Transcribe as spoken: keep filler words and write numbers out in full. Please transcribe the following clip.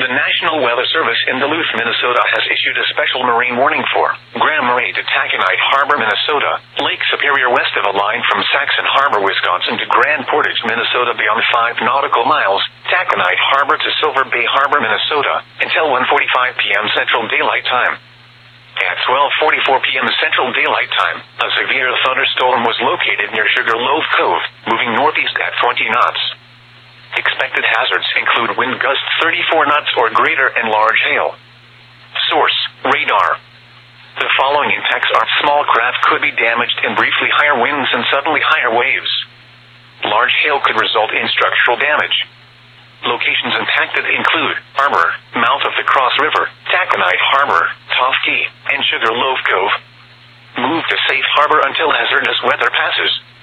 The National Weather Service in Duluth, Minnesota has issued a special marine warning for Grand Marais to Taconite Harbor, Minnesota, Lake Superior west of a line from Saxon Harbor, Wisconsin to Grand Portage, Minnesota beyond five nautical miles, Taconite Harbor to Silver Bay Harbor, Minnesota, until one forty-five p.m. Central Daylight Time. At twelve forty-four p.m. Central Daylight Time, a severe thunderstorm was located near Sugarloaf Cove, moving northeast at twenty knots. Expected hazards include wind gusts thirty-four knots or greater and large hail. Source: radar. The following impacts are: small craft could be damaged in briefly higher winds and suddenly higher waves. Large hail could result in structural damage. Locations impacted include Harbor, mouth of the Cross River, Taconite Harbor, Tofte, and Sugarloaf Cove. Move to safe harbor until hazardous weather passes.